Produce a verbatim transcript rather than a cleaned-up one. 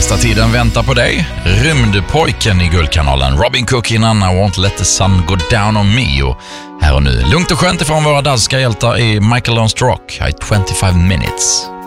Bästa tiden väntar på dig. Rymdpojken i Guldkanalen. Robin Cook innan I Won't Let the Sun Go Down on Me. Och här och nu, lugnt och skönt ifrån våra danska hjältar i Michael Learns to Rock. I twenty-five minutes.